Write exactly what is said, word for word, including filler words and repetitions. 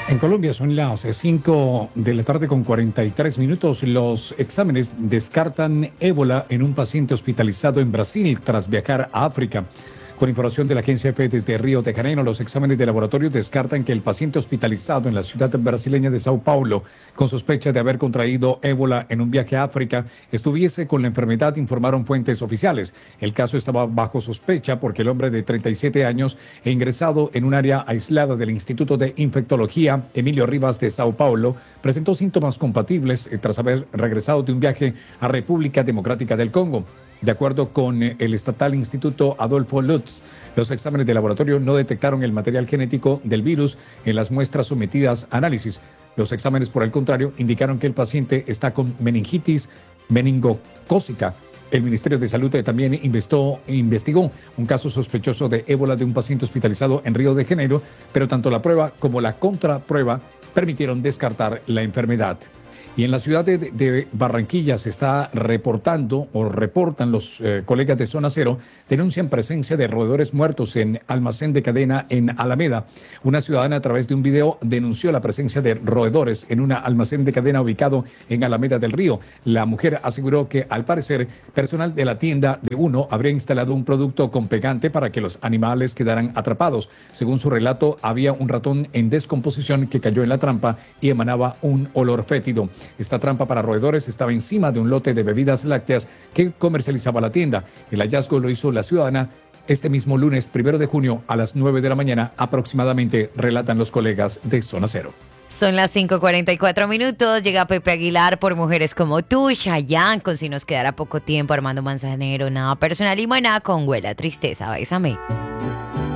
En Colombia son las cinco de la tarde con cuarenta y tres minutos. Los exámenes descartan ébola en un paciente hospitalizado en Brasil tras viajar a África. Con información de la agencia EFE desde Río de Janeiro, los exámenes de laboratorio descartan que el paciente hospitalizado en la ciudad brasileña de Sao Paulo, con sospecha de haber contraído ébola en un viaje a África, estuviese con la enfermedad, informaron fuentes oficiales. El caso estaba bajo sospecha porque el hombre de treinta y siete años e ingresado en un área aislada del Instituto de Infectología Emilio Rivas de Sao Paulo presentó síntomas compatibles tras haber regresado de un viaje a República Democrática del Congo. De acuerdo con el estatal Instituto Adolfo Lutz, los exámenes de laboratorio no detectaron el material genético del virus en las muestras sometidas a análisis. Los exámenes, por el contrario, indicaron que el paciente está con meningitis meningocócica. El Ministerio de Salud también investó, investigó un caso sospechoso de ébola de un paciente hospitalizado en Río de Janeiro, pero tanto la prueba como la contraprueba permitieron descartar la enfermedad. Y en la ciudad de, de Barranquilla se está reportando, o reportan los eh, colegas de Zona Cero, denuncian presencia de roedores muertos en almacén de cadena en Alameda. Una ciudadana a través de un video denunció la presencia de roedores en un almacén de cadena ubicado en Alameda del Río. La mujer aseguró que al parecer personal de la tienda de Uno habría instalado un producto con pegante para que los animales quedaran atrapados. Según su relato, había un ratón en descomposición que cayó en la trampa y emanaba un olor fétido. Esta trampa para roedores estaba encima de un lote de bebidas lácteas que comercializaba la tienda. El hallazgo lo hizo la ciudadana este mismo lunes primero de junio a las nueve de la mañana aproximadamente, relatan los colegas de Zona Cero. Son las cinco cuarenta y cuatro minutos. Llega Pepe Aguilar por Mujeres como tú, Chayanne con Si nos quedara poco tiempo, Armando Manzanero, Nada personal y Maná con Huela Tristeza. Bésame.